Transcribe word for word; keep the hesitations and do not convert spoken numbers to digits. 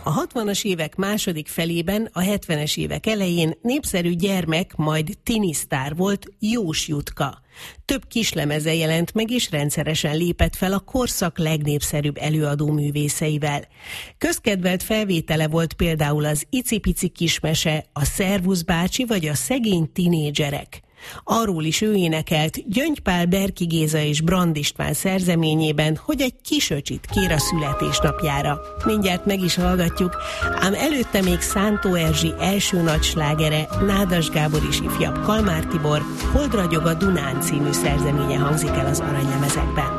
A hatvanas évek második felében, a hetvenes évek elején népszerű gyermek, majd tinisztár volt Jós Jutka. Több kislemeze jelent meg, és rendszeresen lépett fel a korszak legnépszerűbb előadó művészeivel. Közkedvelt felvétele volt például az Icipici kismese, a Szervusz bácsi vagy a Szegény tinédzserek. Arról is ő énekelt Gyöngy Pál, Berki Géza és Brand István szerzeményében, hogy egy kisöcsit kér a születésnapjára. Mindjárt meg is hallgatjuk, ám előtte még Szántó Erzsi első nagy slágere, Nádas Gábor is ifjabb Kalmár Tibor, Hold ragyog a Dunán című szerzeménye hangzik el az aranylemezekben.